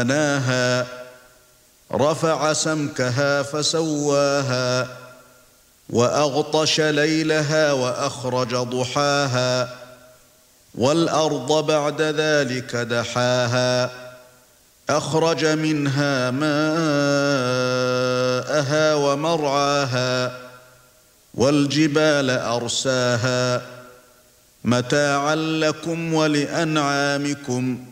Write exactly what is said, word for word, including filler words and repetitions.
بناها رفع سمكها فسواها وأغطش ليلها وأخرج ضحاها والأرض بعد ذلك دحاها أخرج منها ماءها ومرعاها والجبال أرساها متاعا لكم ولأنعامكم